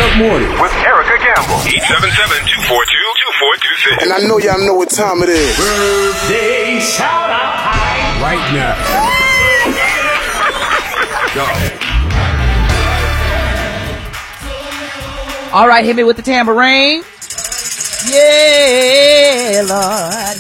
Up Mornings with Erica Gamble. 877-242-2426. And I know y'all know what time it is. Birthday shout out right now. All right, hit me with the tambourine. Yeah, Lord.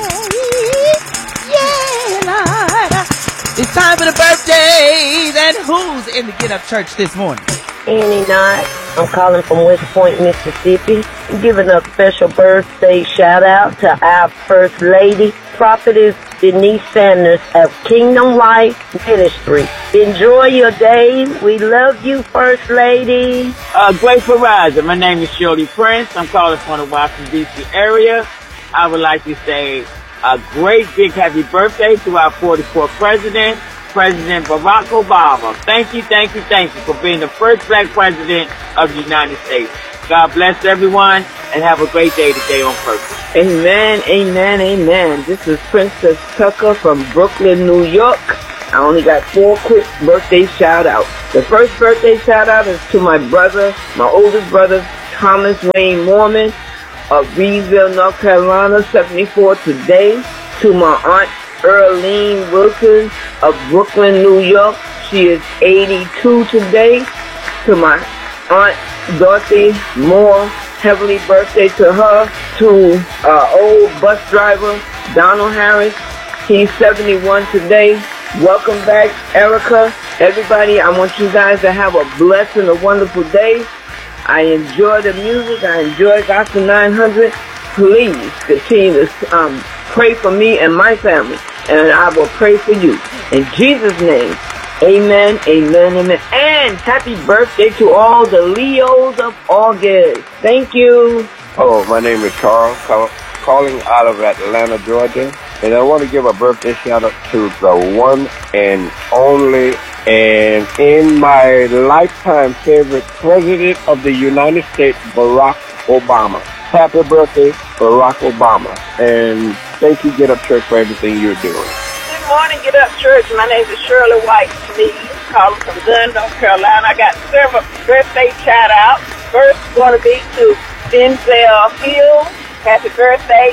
Yeah, Lord. It's time for the birthdays. And who's in the Get Up Church this morning? Annie Knott. I'm calling from West Point, Mississippi. I'm giving a special birthday shout out to our First Lady, Prophetess Denise Sanders of Kingdom Life Ministry. Enjoy your day. We love you, First Lady. Grateful Rising. My name is Shirley Prince. I'm calling from the Washington, D.C. area. I would like to say a great big happy birthday to our 44th president, President Barack Obama. Thank you for being the first black president of the United States. God bless everyone and have a great day today on purpose. Amen, amen, amen. This is Princess Tucker from Brooklyn, New York. I only got 4 quick birthday shout-outs. The first birthday shout-out is to my brother, my oldest brother, Thomas Wayne Mormon of Reedville, North Carolina, 74 today. To my aunt, Earlene Wilkins of Brooklyn, New York. She is 82 today. To my aunt, Dorothy Moore, heavenly birthday to her. To old bus driver, Donald Harris. He's 71 today. Welcome back, Erica. Everybody, I want you guys to have a blessed and a wonderful day. I enjoy the music. I enjoy Gospel 900. Please continue to pray for me and my family, and I will pray for you. In Jesus' name, amen, amen, amen. And happy birthday to all the Leos of August. Thank you. Hello, my name is Carl, calling out of Atlanta, Georgia. And I want to give a birthday shout out to the one and only and in my lifetime favorite President of the United States, Barack Obama. Happy birthday, Barack Obama. And thank you, Get Up Church, for everything you're doing. Good morning, Get Up Church. My name is Shirley White Smith, calling from Dunn, North Carolina. I got several birthday shout-outs. First going to be to Denzel Hill. Happy birthday,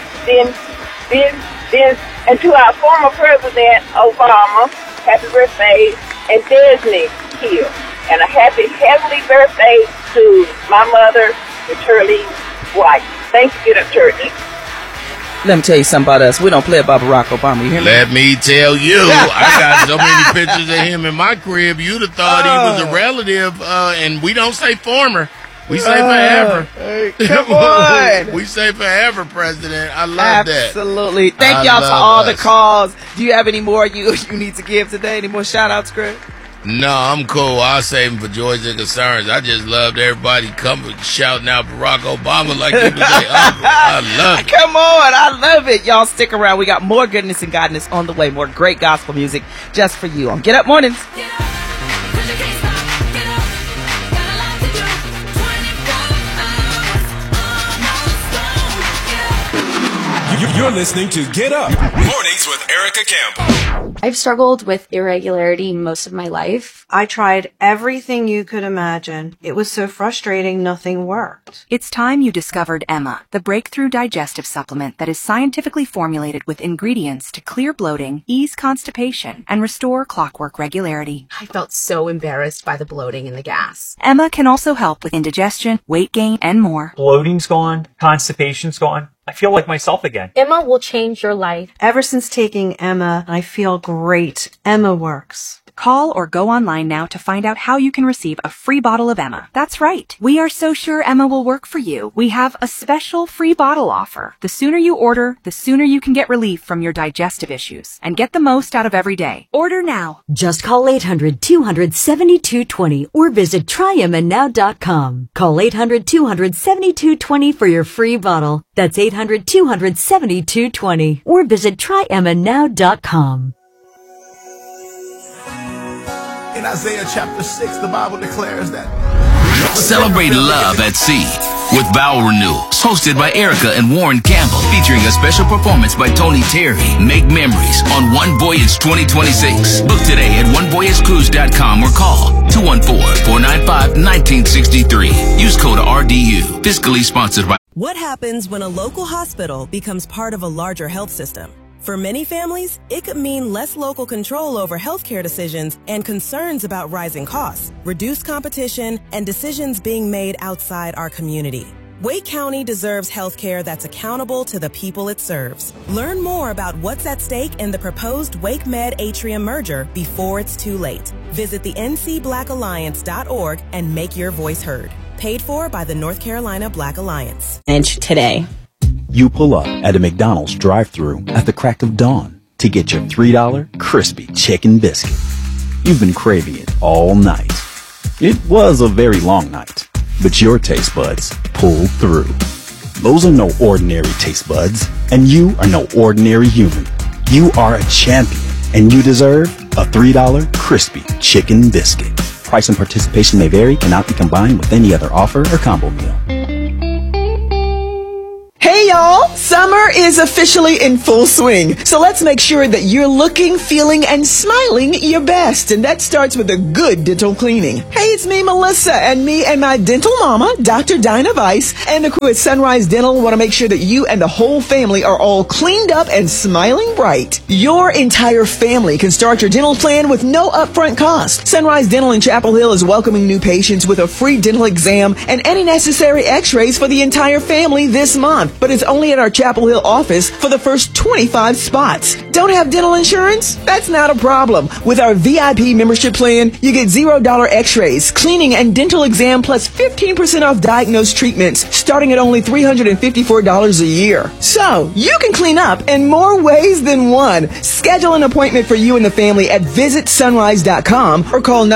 and to our former President Obama. Happy birthday, and Disney Hill. And a happy heavenly birthday to my mother, Shirley White. Thank you, Get Up Church. Let me tell you something about us. We don't play about Barack Obama. You hear me? Let me tell you, I got so many pictures of him in my crib. You'd have thought he was a relative, and we don't say former. We say forever. Hey, come on. We say forever, President. I love that. Absolutely. Thank y'all for all the calls. Do you have any more you need to give today? Any more shout-outs, Greg? No, I'm cool. I'll save them for joys and concerns. I just loved everybody coming shouting out Barack Obama like he was their uncle. I love it. Come on. I love it. Y'all stick around. We got more goodness and godness on the way. More great gospel music just for you on Get Up Mornings. You're listening to Get Up Mornings with Erica Campbell. I've struggled with irregularity most of my life. I tried everything you could imagine. It was so frustrating, nothing worked. It's time you discovered Emma, the breakthrough digestive supplement that is scientifically formulated with ingredients to clear bloating, ease constipation, and restore clockwork regularity. I felt so embarrassed by the bloating and the gas. Emma can also help with indigestion, weight gain, and more. Bloating's gone, constipation's gone. I feel like myself again. Emma will change your life. Ever since taking Emma, I feel great. Emma works. Call or go online now to find out how you can receive a free bottle of Emma. That's right. We are so sure Emma will work for you. We have a special free bottle offer. The sooner you order, the sooner you can get relief from your digestive issues and get the most out of every day. Order now. Just call 800-200-7220 or visit tryemmanow.com. Call 800-200-7220 for your free bottle. That's 800-200-7220 or visit tryemmanow.com. In Isaiah chapter 6, the Bible declares that celebrate love at sea with Bowel Renewals, hosted by Erica and Warren Campbell, featuring a special performance by Tony Terry. Make memories on One Voyage 2026. Book today at onevoyagecruise.com or call 214-495-1963. Use code RDU. Fiscally sponsored by... What happens when a local hospital becomes part of a larger health system? For many families, it could mean less local control over healthcare decisions and concerns about rising costs, reduced competition, and decisions being made outside our community. Wake County deserves healthcare that's accountable to the people it serves. Learn more about what's at stake in the proposed Wake Med Atrium merger before it's too late. Visit the ncblackalliance.org and make your voice heard. Paid for by the North Carolina Black Alliance. And today, you pull up at a McDonald's drive-thru at the crack of dawn to get your $3 crispy chicken biscuit. You've been craving it all night. It was a very long night, but your taste buds pulled through. Those are no ordinary taste buds, and you are no ordinary human. You are a champion, and you deserve a $3 crispy chicken biscuit. Price and participation may vary, cannot be combined with any other offer or combo meal. Hey y'all, summer is officially in full swing, so let's make sure that you're looking, feeling, and smiling your best, and that starts with a good dental cleaning. Hey, it's me, Melissa, and me and my dental mama, Dr. Dinah Weiss, and the crew at Sunrise Dental want to make sure that you and the whole family are all cleaned up and smiling bright. Your entire family can start your dental plan with no upfront cost. Sunrise Dental in Chapel Hill is welcoming new patients with a free dental exam and any necessary x-rays for the entire family this month. But it's only at our Chapel Hill office for the first 25 spots. Don't have dental insurance? That's not a problem. With our VIP membership plan, you get $0 x-rays, cleaning, and dental exam plus 15% off diagnosed treatments, starting at only $354 a year. So, you can clean up in more ways than one. Schedule an appointment for you and the family at visitsunrise.com or call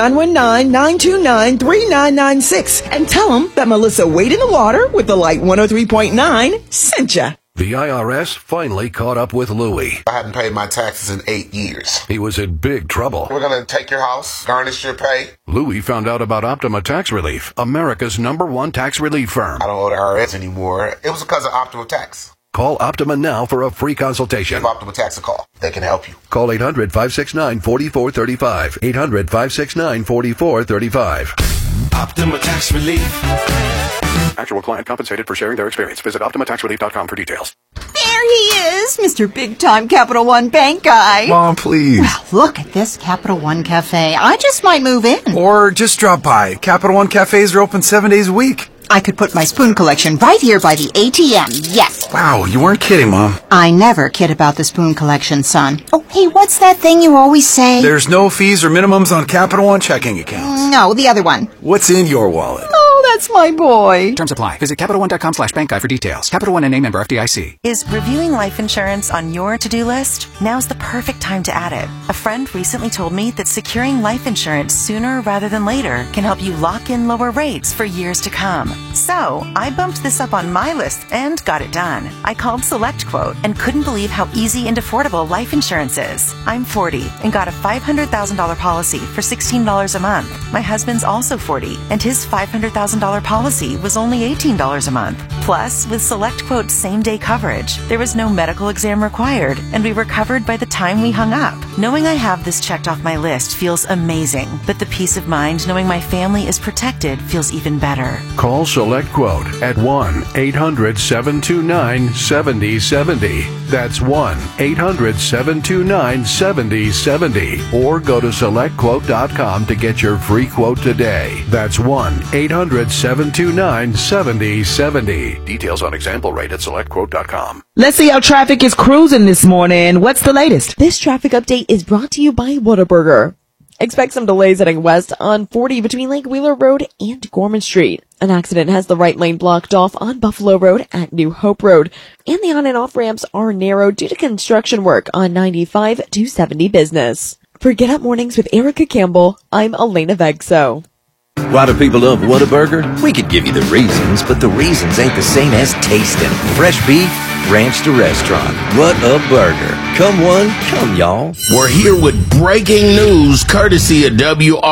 919-929-3996 and tell them that Melissa Wade in the Water with the Light 103.9 sent ya. The IRS finally caught up with Louie. I hadn't paid my taxes in 8 years. He was in big trouble. We're going to take your house, garnish your pay. Louie found out about Optima Tax Relief, America's #1 tax relief firm. I don't owe the IRS anymore. It was because of Optima Tax. Call Optima now for a free consultation. Give Optima Tax a call. They can help you. Call 800-569-4435. 800-569-4435. Optima Tax Relief. Actual client compensated for sharing their experience. Visit OptimaTaxRelief.com for details. There he is, Mr. Big-Time Capital One Bank guy. Mom, please. Well, look at this Capital One Cafe. I just might move in. Or just drop by. Capital One cafes are open 7 days a week. I could put my spoon collection right here by the ATM, yes. Wow, you weren't kidding, Mom. I never kid about the spoon collection, son. Oh, hey, what's that thing you always say? There's no fees or minimums on Capital One checking accounts. No, the other one. What's in your wallet? Oh, that's my boy. Terms apply. Visit CapitalOne.com/bankguide for details. Capital One, NA, member FDIC. Is reviewing life insurance on your to-do list? Now's the perfect time to add it. A friend recently told me that securing life insurance sooner rather than later can help you lock in lower rates for years to come. So, I bumped this up on my list and got it done. I called SelectQuote and couldn't believe how easy and affordable life insurance is. I'm 40 and got a $500,000 policy for $16 a month. My husband's also 40 and his $500,000 policy was only $18 a month. Plus, with SelectQuote's same-day coverage, there was no medical exam required and we were covered by the time we hung up. Knowing I have this checked off my list feels amazing, but the peace of mind knowing my family is protected feels even better. Call SelectQuote at 1-800-729-7070. That's 1-800-729-7070. Or go to SelectQuote.com to get your free quote today. That's 1-800-729-7070. Details on example rate at SelectQuote.com. Let's see how traffic is cruising this morning. What's the latest? This traffic update is brought to you by Whataburger. Expect some delays heading west on 40 between Lake Wheeler Road and Gorman Street. An accident has the right lane blocked off on Buffalo Road at New Hope Road, and the on and off ramps are narrowed due to construction work on 95 to 70 Business. For Get Up Mornings with Erica Campbell, I'm Elena Vegso. Why do people love Whataburger? We could give you the reasons, but the reasons ain't the same as tasting fresh beef, Ranch to Restaurant. What a burger. Come one, come y'all. We're here with breaking news courtesy of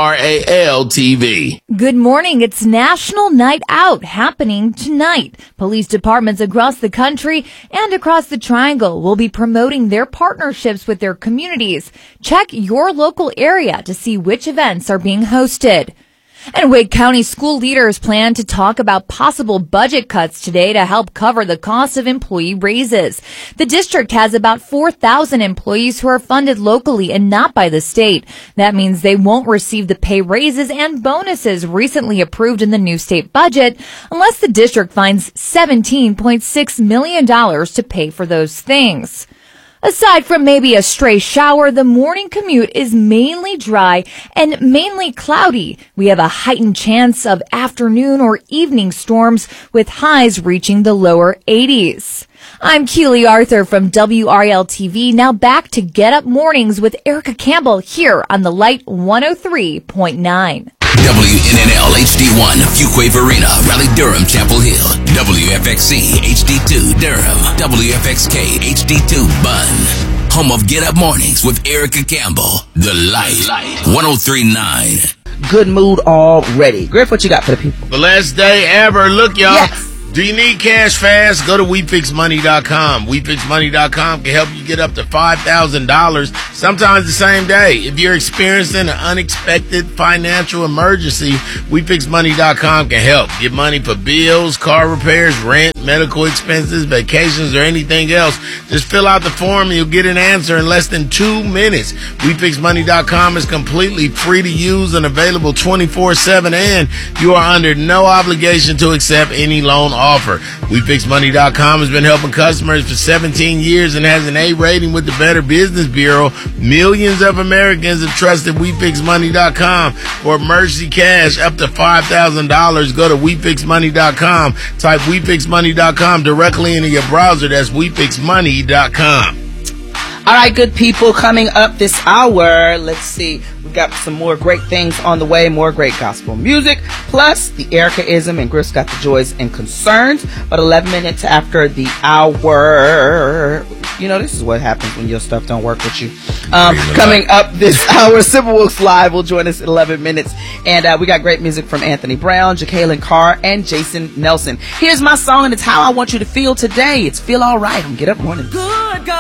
WRAL-TV. Good morning. It's National Night Out happening tonight. Police departments across the country and across the Triangle will be promoting their partnerships with their communities. Check your local area to see which events are being hosted. And Wake County school leaders plan to talk about possible budget cuts today to help cover the cost of employee raises. The district has about 4,000 employees who are funded locally and not by the state. That means they won't receive the pay raises and bonuses recently approved in the new state budget unless the district finds $17.6 million to pay for those things. Aside from maybe a stray shower, the morning commute is mainly dry and mainly cloudy. We have a heightened chance of afternoon or evening storms with highs reaching the lower 80s. I'm Keely Arthur from WRAL-TV. Now back to Get Up Mornings with Erica Campbell here on the Light 103.9. WNNL HD1, Fuquay Varina, Raleigh Durham, Chapel Hill. WFXC HD2, Durham. WFXK HD2, Bunn. Home of Get Up Mornings with Erica Campbell. The Light 103.9. Good mood already. Griff, what you got for the people? The last day ever. Look, y'all. Yes. Do you need cash fast? Go to WeFixMoney.com. WeFixMoney.com can help you get up to $5,000, sometimes the same day. If you're experiencing an unexpected financial emergency, WeFixMoney.com can help. Get money for bills, car repairs, rent, medical expenses, vacations, or anything else. Just fill out the form and you'll get an answer in less than 2 minutes. WeFixMoney.com is completely free to use and available 24/7, and you are under no obligation to accept any loan offer. WeFixMoney.com has been helping customers for 17 years and has an A rating with the Better Business Bureau. Millions of Americans have trusted WeFixMoney.com for emergency cash up to $5,000. Go to WeFixMoney.com. Type WeFixMoney.com directly into your browser. That's WeFixMoney.com. All right, good people, coming up this hour, let's see, we've got some more great things on the way, more great gospel music, plus the Erica-ism, and Griff's got the joys and concerns. But 11 minutes after the hour, you know, this is what happens when your stuff don't work with you. Coming up this hour, Civil Wilkes Live will join us at 11 minutes, and we got great music from Anthony Brown, Jacqueline Carr, and Jason Nelson. Here's my song, and it's How I Want You to Feel Today. It's Feel All Right on Get Up Morning. Good God.